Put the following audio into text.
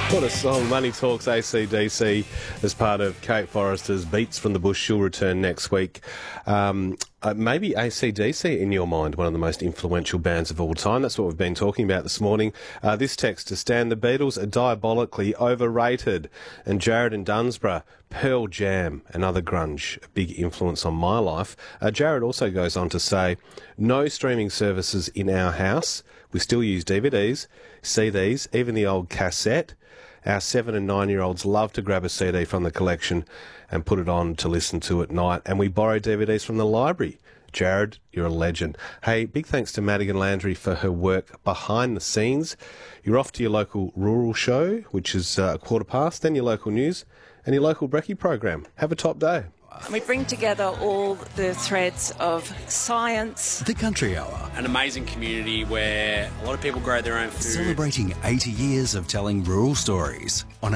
What a song. Money Talks AC/DC as part of Kate Forrester's Beats from the Bush. She'll return next week. Maybe AC/DC, in your mind, one of the most influential bands of all time. That's what we've been talking about this morning. This text to Stan: the Beatles are diabolically overrated. And Jared in Dunsborough, Pearl Jam, another grunge, a big influence on my life. Jared also goes on to say, no streaming services in our house. We still use DVDs, CDs, even the old cassette. Our 7 and 9-year-olds love to grab a CD from the collection and put it on to listen to at night. And we borrow DVDs from the library. Jared, you're a legend. Hey, big thanks to Madigan Landry for her work behind the scenes. You're off to your local rural show, which is 1:15, then your local news and your local brekkie program. Have a top day. We bring together all the threads of science. The Country Hour. An amazing community where a lot of people grow their own food. Celebrating 80 years of telling rural stories on